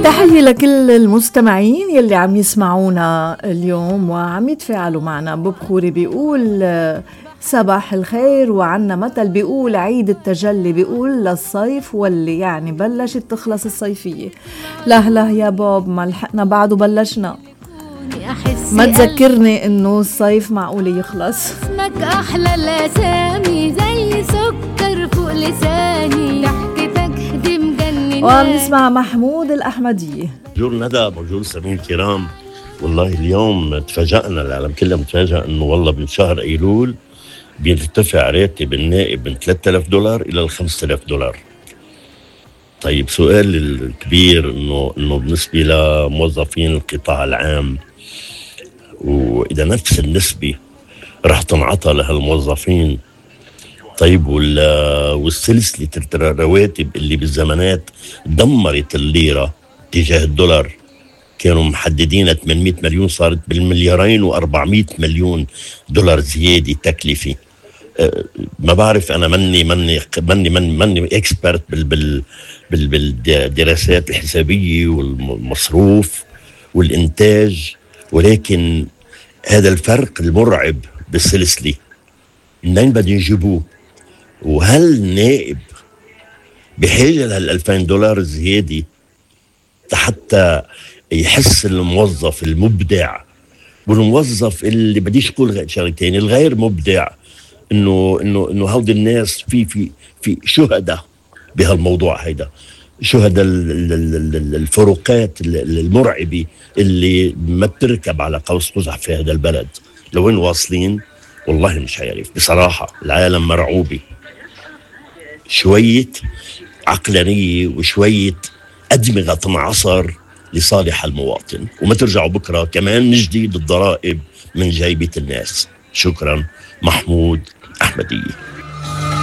تحية لكل المستمعين يلي عم يسمعونا اليوم وعم يتفاعلوا معنا. ببخوري بيقول صباح الخير، وعنا مثل بيقول عيد التجلي، بيقول للصيف واللي يعني بلشت تخلص الصيفية. لا يا بوب، ما لحقنا بعد وبلشنا، ما تذكرني انه الصيف معقول يخلص. اسمك احلى الاسامي زي سكر فوق لساني، ضحكتك دي مجنناني. وبنسمع محمود الأحمدية. بونجور ندى، بونجور سامعين الكرام. والله اليوم تفاجأنا، العالم كله متفاجأ انه والله من شهر ايلول بيرتفع راتب النائب من $3000 الى $5000. طيب سؤال الكبير انه بالنسبة لموظفين القطاع العام، واذا نفس النسبة رح تنعطى لهالموظفين، طيب والسلسلة الرواتب اللي بالزمانات دمرت الليرة تجاه الدولار، كانوا محددين 800 مليون صارت بالمليارين و400 مليون دولار زيادة تكلفة. ما بعرف، أنا مني إكسبرت بالدراسات الحسابية والمصروف والإنتاج، ولكن هذا الفرق المرعب بالسلسلة منين بدهم يجيبوه؟ وهل نائب بحاجة $2000 زيادة حتى يحس الموظف المبدع والموظف اللي بديش اقول شغلتين الغير مبدع انه هود الناس في شهداء بهالموضوع هيدا، شهداء الفروقات المرعبة اللي ما بتركب على قوس قزح في هذا البلد. لوين واصلين والله مش عارف بصراحة. العالم مرعوبة، شوية عقلانية وشوية أدمغة تنعصر لصالح المواطن، وما ترجعوا بكرة كمان نجديد الضرائب من جيبة الناس. شكرا. محمود أحمدية.